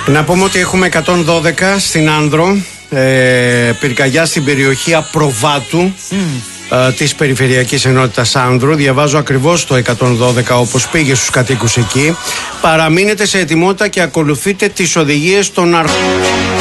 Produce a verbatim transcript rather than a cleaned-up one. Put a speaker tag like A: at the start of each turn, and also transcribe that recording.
A: Να πούμε ότι έχουμε εκατόν δώδεκα στην Άνδρο, ε, πυρκαγιά στην περιοχή Απροβάτου mm. ε, της Περιφερειακής Ενότητας Άνδρου. Διαβάζω ακριβώς το εκατόν δώδεκα όπως πήγε στους κατοίκους εκεί. Παραμείνετε σε ετοιμότητα και ακολουθείτε τις οδηγίες των αρχών.